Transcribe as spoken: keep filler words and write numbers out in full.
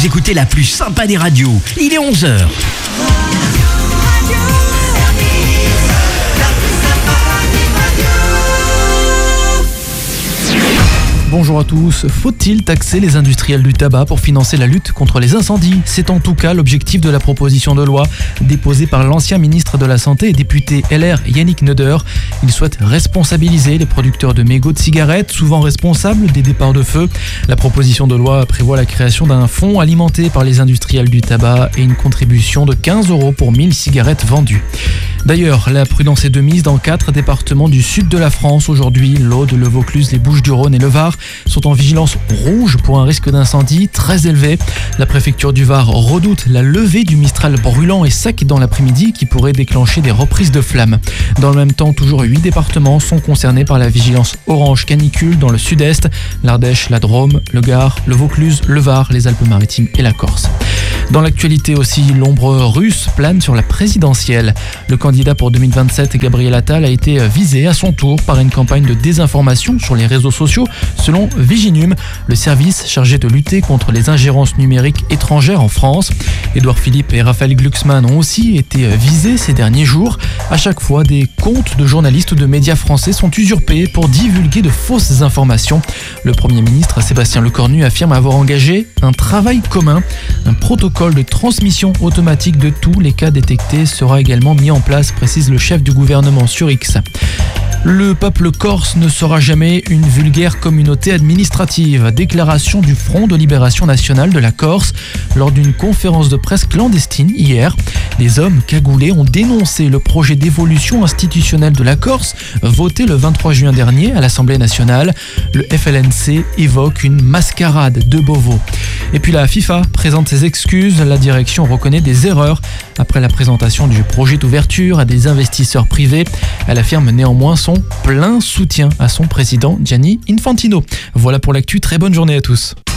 Vous écoutez la plus sympa des radios. Il est onze heures. Bonjour à tous. Faut-il taxer les industriels du tabac pour financer la lutte contre les incendies ? C'est en tout cas l'objectif de la proposition de loi déposée par l'ancien ministre de la Santé et député L R Yannick Neuder. Il souhaite responsabiliser les producteurs de mégots de cigarettes, souvent responsables des départs de feu. La proposition de loi prévoit la création d'un fonds alimenté par les industriels du tabac et une contribution de quinze euros pour mille cigarettes vendues. D'ailleurs, la prudence est de mise dans quatre départements du sud de la France. Aujourd'hui, l'Aude, le Vaucluse, les Bouches-du-Rhône et le Var sont en vigilance rouge pour un risque d'incendie très élevé. La préfecture du Var redoute la levée du Mistral brûlant et sec dans l'après-midi qui pourrait déclencher des reprises de flammes. Dans le même temps, toujours huit départements sont concernés par la vigilance orange canicule dans le sud-est, l'Ardèche, la Drôme, le Gard, le Vaucluse, le Var, les Alpes-Maritimes et la Corse. Dans l'actualité aussi, l'ombre russe plane sur la présidentielle. Le candidat pour deux mille vingt-sept, Gabriel Attal, a été visé à son tour par une campagne de désinformation sur les réseaux sociaux, selon Viginum, le service chargé de lutter contre les ingérences numériques étrangères en France. Édouard Philippe et Raphaël Glucksmann ont aussi été visés ces derniers jours. À chaque fois, des comptes de journalistes de médias français sont usurpés pour divulguer de fausses informations. Le Premier ministre Sébastien Lecornu affirme avoir engagé un travail commun. Un protocole de transmission automatique de tous les cas détectés sera également mis en place, précise le chef du gouvernement sur X. Le peuple corse ne sera jamais une vulgaire communauté administrative. Déclaration du Front de Libération Nationale de la Corse lors d'une conférence de presse clandestine hier. Les hommes cagoulés ont dénoncé le projet d'évolution institutionnelle de la Corse voté le vingt-trois juin dernier à l'Assemblée nationale. Le F L N C évoque une mascarade de Beauvau. Et puis la FIFA présente ses excuses. La direction reconnaît des erreurs après la présentation du projet d'ouverture à des investisseurs privés. Elle affirme néanmoins son plein soutien à son président Gianni Infantino. Voilà pour l'actu, très bonne journée à tous.